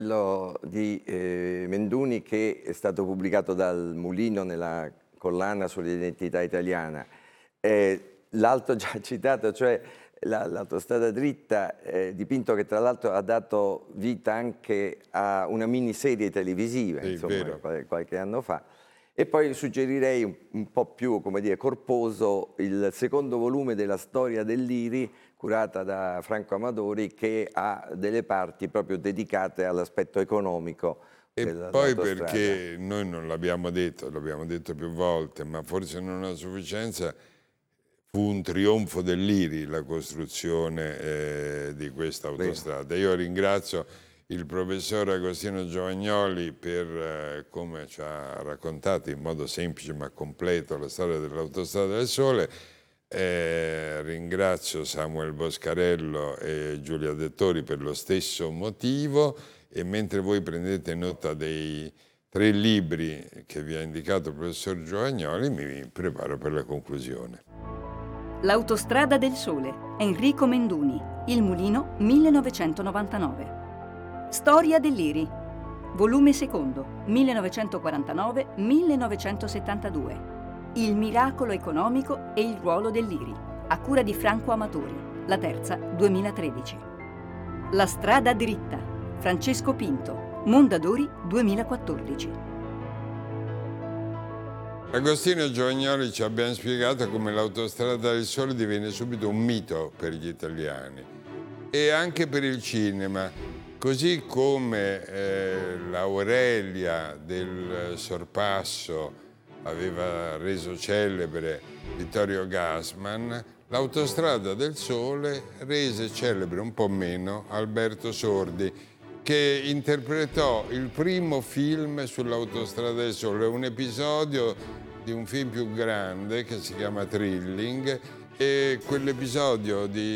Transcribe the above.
di Menduni, che è stato pubblicato dal Mulino nella collana sull'identità italiana. L'altro già citato, cioè l'autostrada dritta, dipinto che tra l'altro ha dato vita anche a una miniserie televisiva, Sì, insomma, vero. qualche anno fa. E poi suggerirei un po' più, come dire, corposo, il secondo volume della storia dell'IRI, curata da Franco Amadori, che ha delle parti proprio dedicate all'aspetto economico E poi dell'autostrada. perché noi non l'abbiamo detto più volte, ma forse non a sufficienza, fu un trionfo dell'IRI la costruzione di questa autostrada. Io ringrazio il professor Agostino Giovagnoli per come ci ha raccontato in modo semplice ma completo la storia dell'Autostrada del Sole. Ringrazio Samuel Boscarello e Giulia Dettori per lo stesso motivo, e mentre voi prendete nota dei 3 libri che vi ha indicato il professor Giovagnoli, mi preparo per la conclusione. L'Autostrada del Sole, Enrico Menduni, Il Mulino, 1999. Storia dell'IRI, volume secondo, 1949-1972. Il miracolo economico e il ruolo dell'IRI, a cura di Franco Amatori, La Terza, 2013. La strada dritta, Francesco Pinto, Mondadori, 2014. Agostino Giovagnoli ci ha ben spiegato come l'Autostrada del Sole divenne subito un mito per gli italiani e anche per il cinema, così come l'Aurelia del sorpasso aveva reso celebre Vittorio Gassman, l'Autostrada del Sole rese celebre un po' meno Alberto Sordi, che interpretò il primo film sull'Autostrada del Sole, un episodio di un film più grande che si chiama Thrilling, e quell'episodio di